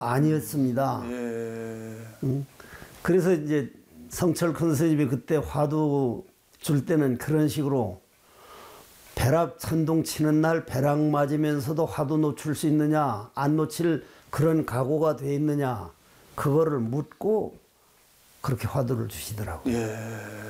아니었습니다. 그래서 이제 성철 큰 스님이 그때 화두 줄 때는 그런 식으로 벼락 천둥 치는 날 벼락 맞으면서도 화두 놓칠 수 있느냐, 안 놓칠 그런 각오가 돼 있느냐, 그거를 묻고 그렇게 화두를 주시더라고요.